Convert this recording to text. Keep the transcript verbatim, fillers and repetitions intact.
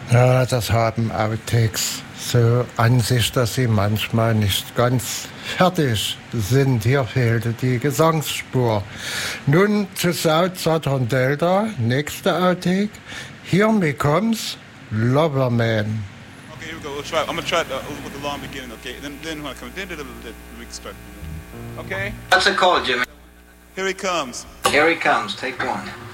Ja, das haben Outtakes so an sich, dass sie manchmal nicht ganz fertig sind. Hier fehlte die Gesangsspur. Nun zu South Southern Delta, nächste Outtake. Here me comes Loverman. Okay, here we go. We'll try. I'm gonna try it uh, with the long beginning. Okay, then then when I come, then we can start. Okay. What's it called, Jimmy? Here he comes. Here he comes. Take one.